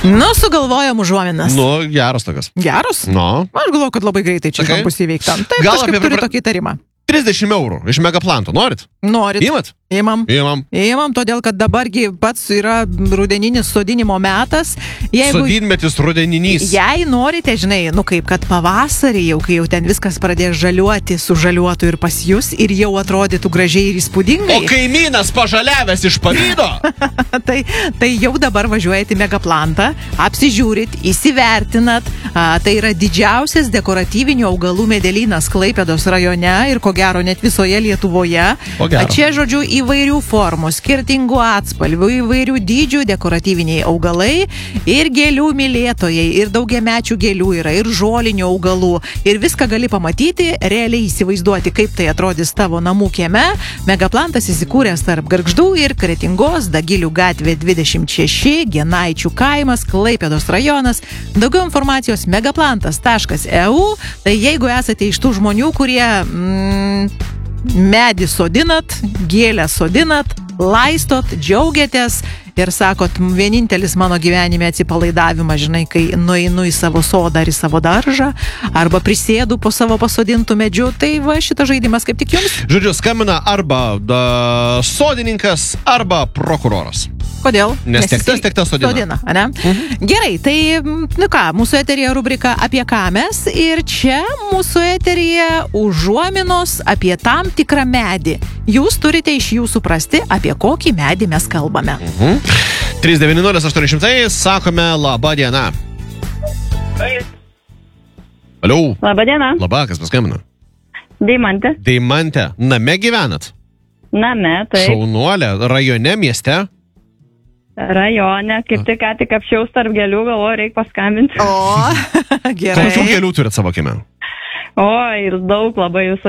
Nu, sugalvojom užuominas. Nu, geras tokias. Geros? Nu. Aš galvoju, kad labai greitai čia Sakai? bus įveikta. Taip, Gal kažkaip apie turi tokį įtarimą. 30 eurų iš Megaplanto, norit? Norit? Įmat? Įmam. Įmam. Todėl, kad dabargi pats yra rudeninis sodinimo metas. Sodinmetis rudeninys. Jei norite, žinai, nu kaip, kad pavasarį jau, kai jau ten viskas pradės žaliuoti, sužaliuotų ir pas jūs, ir jau atrodytų gražiai ir įspūdingai. O kaimynas pažaliavęs iš pavydo? tai jau dabar važiuojate į Megaplantą, apsižiūrit, įsivertinat. Tai yra didžiausias dekoratyvinių augalų medelynas Klaipėdos rajone ir ko gero net visoje Lietuvoje. Čia, žodžiu, įvairių formų, skirtingų atspalvių, įvairių dydžių dekoratyviniai augalai ir gėlių mylėtojai, ir daugiamečių gėlių yra, ir žolinių augalų. Ir viską gali pamatyti, realiai įsivaizduoti, kaip tai atrodys tavo namų kieme. Megaplantas įsikūręs tarp Gargždų ir Kretingos, Dagilių gatvė 26, Genaičių kaimas, Klaipėdos rajonas. Daugiau informacijos megaplantas.eu. Tai jeigu esate iš tų žmonių, kurie medį sodinat, gėlę sodinat, laistot, džiaugiatės ir sakot, vienintelis mano gyvenime atsipalaidavimas, žinai, kai nueinu į savo sodą ar į savo daržą, arba prisėdu po savo pasodintų medžių, tai va, šitas žaidimas kaip tik jums. Žodžiu, skambina arba sodininkas, arba prokuroras. Kodėl? Nes tiek sodina. Ne? Gerai, tai, nu ką, mūsų eteryje rubrika Apie ką mes, ir čia mūsų eteryje užuominos apie tam tikrą medį. Jūs turite iš jų suprasti, apie kokį medį mes kalbame. 390-800, sakome labą dieną. Alio. Labą dieną. Labą, kas paskambina? Deimantė. Deimantė, name gyvenat? Name, taip. Šaunuolė, rajone, mieste? Rajone, kaip tik apšiaus tarp gėlių, galvoju, reikia paskambinti. O, gerai. Kokių gėlių turit savo kieme? O, ir daug labai jūsų.